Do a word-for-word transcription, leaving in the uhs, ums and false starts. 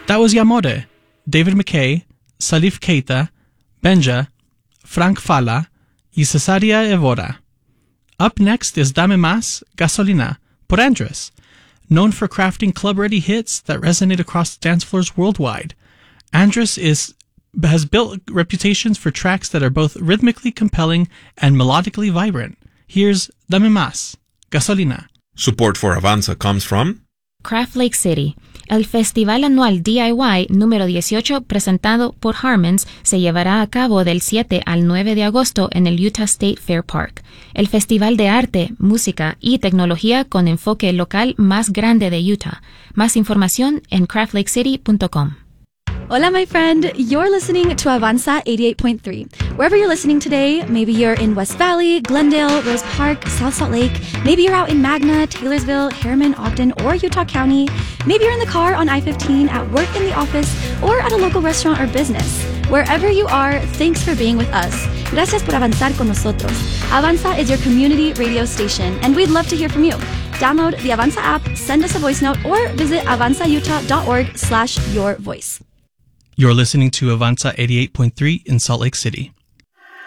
That was Yamore, David McKay, Salif Keita, Benja, Frank Fala, y Cesaria Evora. Up next is Dame Más, Gasolina, por Andres, known for crafting club-ready hits that resonate across dance floors worldwide. Andres is has built reputations for tracks that are both rhythmically compelling and melodically vibrant. Here's Dame Más, Gasolina. Support for Avanza comes from Craft Lake City. El Festival Anual D I Y número dieciocho presentado por Harmons se llevará a cabo del siete al nueve de agosto en el Utah State Fair Park, el festival de arte, música y tecnología con enfoque local más grande de Utah. Más información en craft lake city punto com. Hola, my friend. You're listening to Avanza eighty-eight point three. Wherever you're listening today, maybe you're in West Valley, Glendale, Rose Park, South Salt Lake. Maybe you're out in Magna, Taylorsville, Harriman, Ogden, or Utah County. Maybe you're in the car on I fifteen, at work in the office, or at a local restaurant or business. Wherever you are, thanks for being with us. Gracias por avanzar con nosotros. Avanza is your community radio station, and we'd love to hear from you. Download the Avanza app, send us a voice note, or visit avanza utah dot org slash your voice. You're listening to Avanza eighty-eight point three in Salt Lake City.